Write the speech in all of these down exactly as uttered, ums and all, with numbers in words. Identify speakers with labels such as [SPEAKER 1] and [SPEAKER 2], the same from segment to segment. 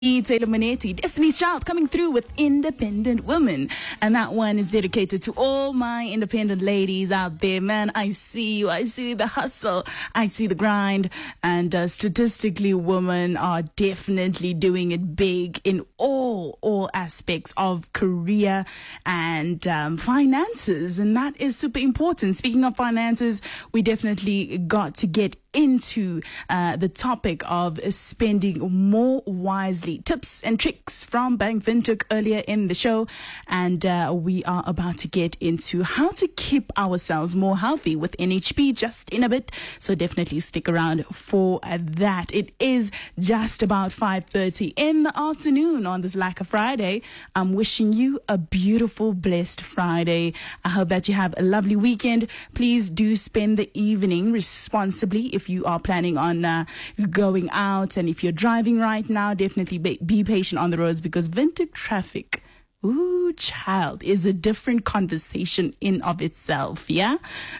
[SPEAKER 1] Taylor Monetti, Destiny's Child, coming through with Independent Woman. And that one is dedicated to all my independent ladies out there. Man, I see you. I see the hustle. I see the grind. And uh, statistically, women are definitely doing it big in all, all aspects of career and um, finances. And that is super important. Speaking of finances, we definitely got to get into uh, the topic of spending more wisely. Tips and tricks from Bank Windhoek earlier in the show. And uh, we are about to get into how to keep ourselves more healthy with N H P just in a bit. So definitely stick around for uh, that. It is just about five thirty in the afternoon on this Lekker Friday. I'm wishing you a beautiful, blessed Friday. I hope that you have a lovely weekend. Please do spend the evening responsibly if you are planning on uh, going out, and if you're driving right now, definitely be, be patient on the roads, because Windhoek traffic, ooh, child, is a different conversation in of itself. Yeah.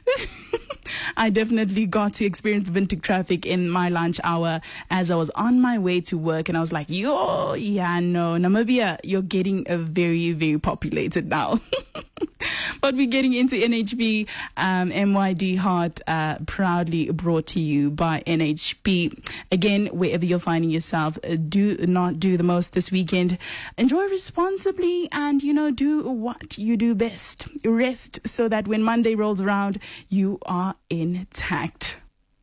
[SPEAKER 1] I definitely got to experience the Windhoek traffic in my lunch hour as I was on my way to work, and I was like, yo, yeah, no, Namibia, you're getting a very, very populated now. But we're getting into N H P, um, M Y D Heart, uh, proudly brought to you by N H P. Again, wherever you're finding yourself, uh, do not do the most this weekend. Enjoy responsibly and, you know, do what you do best. Rest so that when Monday rolls around, you are intact.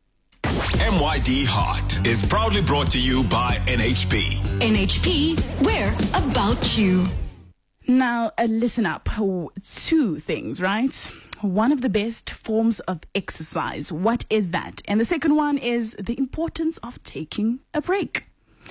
[SPEAKER 2] M Y D Heart is proudly brought to you by N H P.
[SPEAKER 3] N H P, we're about you.
[SPEAKER 1] Now, uh, listen up. Two things, right? One of the best forms of exercise. What is that? And the second one is the importance of taking a break.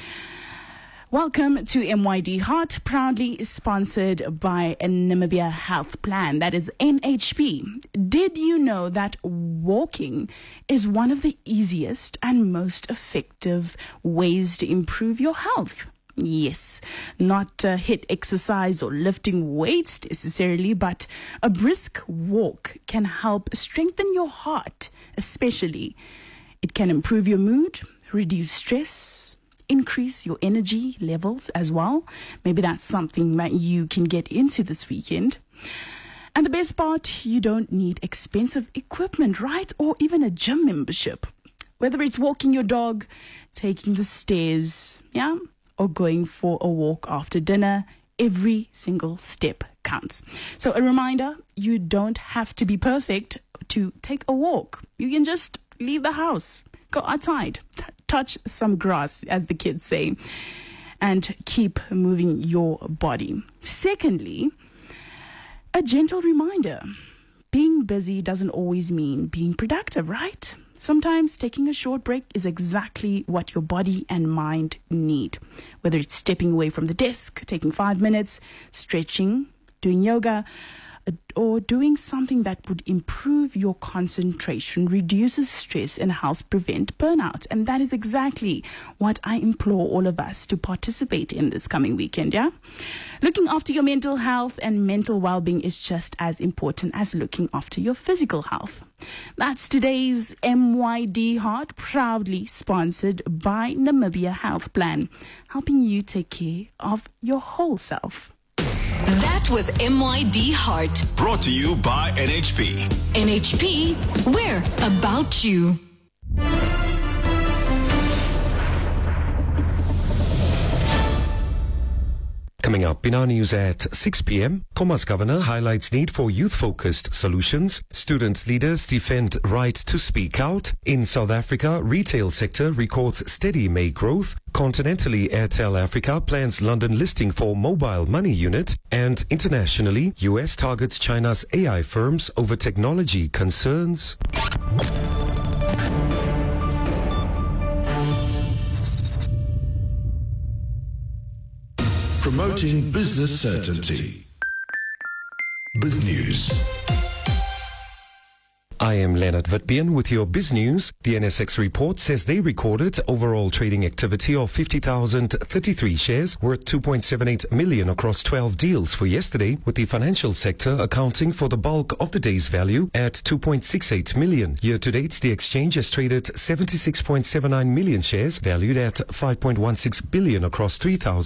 [SPEAKER 1] Welcome to M Y D Heart, proudly sponsored by a Namibia Health Plan, that is N H P. Did you know that walking is one of the easiest and most effective ways to improve your health? Yes, not uh, HIIT exercise or lifting weights necessarily, but a brisk walk can help strengthen your heart, especially. It can improve your mood, reduce stress, increase your energy levels as well. Maybe that's something that you can get into this weekend. And the best part, you don't need expensive equipment, right? Or even a gym membership. Whether it's walking your dog, taking the stairs, yeah, or going for a walk after dinner, every single step counts. So a reminder, you don't have to be perfect to take a walk. You can just leave the house, go outside, t- touch some grass, as the kids say, and keep moving your body. Secondly, a gentle reminder. Being busy doesn't always mean being productive, right? Sometimes taking a short break is exactly what your body and mind need. Whether it's stepping away from the desk, taking five minutes, stretching, doing yoga, or doing something that would improve your concentration, reduces stress, and helps prevent burnout. And that is exactly what I implore all of us to participate in this coming weekend, yeah? Looking after your mental health and mental well-being is just as important as looking after your physical health. That's today's M Y D Heart, proudly sponsored by Namibia Health Plan, helping you take care of your whole self.
[SPEAKER 3] That was M Y D Heart.
[SPEAKER 2] Brought to you by N H P.
[SPEAKER 3] N H P, we're about you.
[SPEAKER 4] Coming up in our news at six p.m, Commerce Governor highlights need for youth-focused solutions. Student leaders defend right to speak out. In South Africa, retail sector records steady May growth. Continentally, Airtel Africa plans London listing for mobile money unit. And internationally, U S targets China's A I firms over technology concerns.
[SPEAKER 5] Promoting business certainty. BizNews.
[SPEAKER 4] I am Leonard Vitbian with your Biz News. The N S X report says they recorded overall trading activity of fifty thousand thirty-three shares worth two point seven eight million across twelve deals for yesterday, with the financial sector accounting for the bulk of the day's value at two point six eight million. Year to date, the exchange has traded seventy-six point seven nine million shares valued at five point one six billion across three thousand